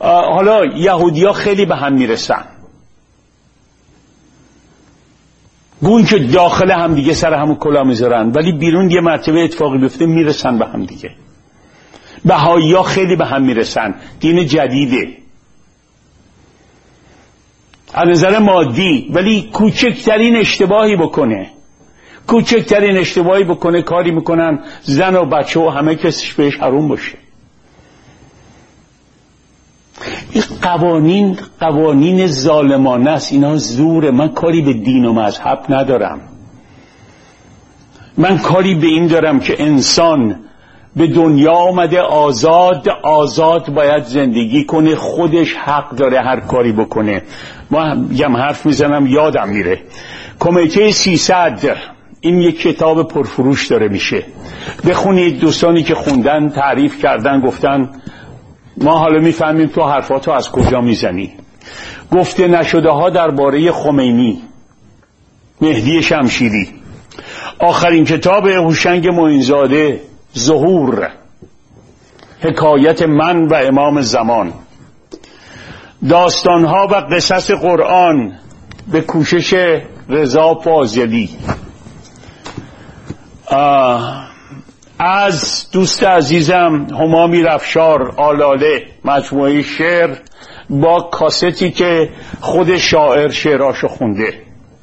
حالا یهودی‌ها خیلی به هم میرسن، گون که داخل هم دیگه سر همون کلا میذارن، ولی بیرون یه مرتبه اتفاقی بیفته میرسن به هم دیگه. بهائی‌ها خیلی به هم میرسن، دین جدیده از نظر مادی، ولی کوچکترین اشتباهی بکنه کاری میکنن زن و بچه و همه کسش بهش حروم باشه. این قوانین ظالمانه است، اینا زوره. من کاری به دین و مذهب ندارم، من کاری به این دارم که انسان به دنیا آمده آزاد باید زندگی کنه، خودش حق داره هر کاری بکنه. ما هم حرف میزنم یادم میره، کمیته 300 این یک کتاب پرفروش داره میشه، بخونید. دوستانی که خوندن تعریف کردن، گفتن ما حالا میفهمیم تو حرفاتو از کجا میزنی. گفته نشده ها درباره خمینی، مهدی شمشیری، آخرین کتاب هوشنگ معینزاده ظهور، حکایت من و امام زمان، داستانها و قصص قرآن به کوشش رضا فاضلی، از دوست عزیزم همامی رفشار آلاله، مجموعه شعر با کاستی که خود شاعر شعراشو خونده،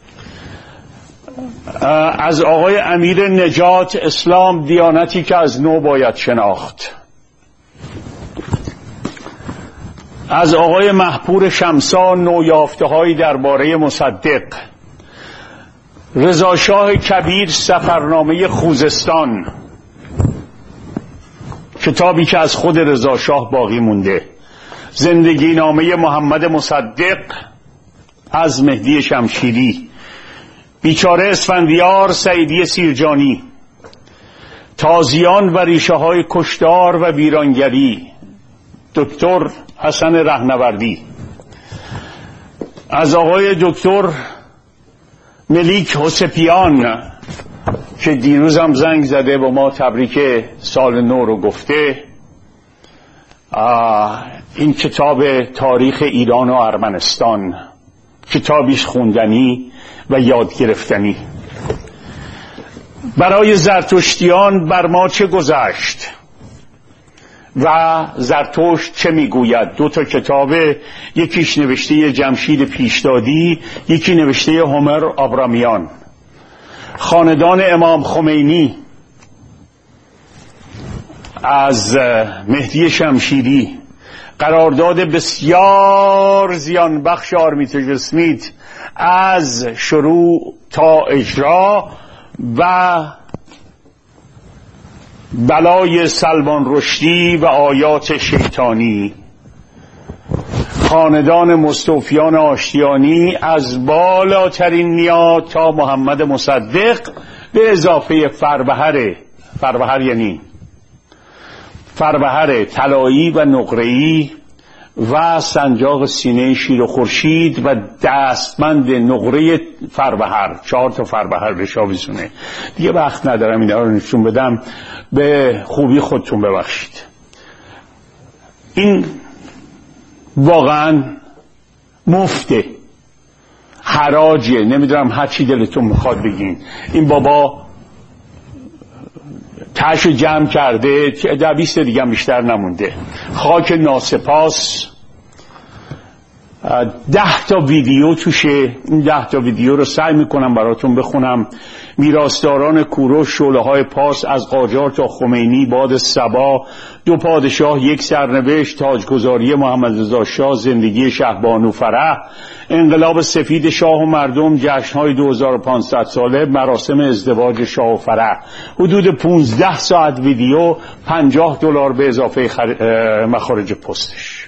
از آقای امیر نجات اسلام دیانتی که از نو باید شناخت، از آقای محپور شمسان نویافته هایی درباره مصدق، رضا شاه کبیر سفرنامه خوزستان، کتابی که از خود رضا شاه باقی مونده، زندگی نامه محمد مصدق از مهدی شمشیری، بیچاره اسفندیار سعیدی سیرجانی، تازیان و ریشه های کشتار و ویرانگری دکتر حسن رهنوردی، از آقای دکتر ملیک حسپیان که دیروز هم زنگ زده با ما تبریک سال نو رو گفته. این کتاب تاریخ ایران و ارمنستان، کتابیش خوندنی و یاد گرفتنی. برای زرتشتیان بر ما چه گذشت و زرتشت چه میگوید، 2 کتابه، یکیش نوشته جمشید پیشدادی، یکی نوشته هومر آبرامیان. خاندان امام خمینی از مهدی شمشیری، قرارداد بسیار زیان بخش آرمیتاژ اسمیت از شروع تا اجرا و بلای سلمان رشدی و آیات شیطانی. خاندان مستوفیان آشتیانی از بالاترین نیا تا محمد مصدق به اضافه فروهر یعنی فروهر طلایی و نقره‌ای و سنجاق سینه شیر و خورشید و دستمند نقره فروهر، 4 فروهر بهش آویزونه. دیگه وقت ندارم اینا رو نشون بدم، به خوبی خودتون ببخشید. این واقعا مفته، حراجه، نمیدونم هر چی دلتون میخواد بگین. این بابا تاشو جمع کرده، 20 دیگه بیشتر نمونده. خاک ناسپاس 10 ویدیو توشه. این 10 ویدیو رو سعی میکنم براتون بخونم. میراثداران کوروش، شعله‌های پارس، از قاجار تا خمینی، باد صبا، 2 پادشاه، 1 سرنوشت، تاجگذاری محمد رضا شاه، زندگی شهبانو فرح، انقلاب سفید شاه و مردم، جشن‌های 2500 ساله، مراسم ازدواج شاه و فرح. حدود 15 ساعت ویدیو، $50 به اضافه مخارج پستش.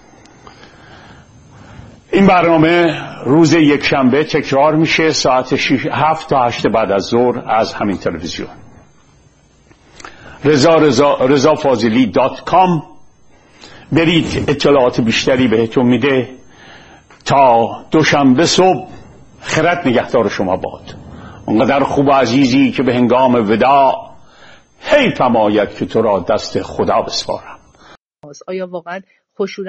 این برنامه روز یکشنبه تکرار میشه ساعت 7 تا 8 بعد از ظهر از همین تلویزیون. رضافاضلی.com برید، اطلاعات بیشتری بهتون میده. تا دوشنبه صبح خیرت نگهدار شما باد. اونقدر خوب و عزیزی که به هنگام وداع حیفم آید که تو را دست خدا بسپارم. آیا واقعا خشونت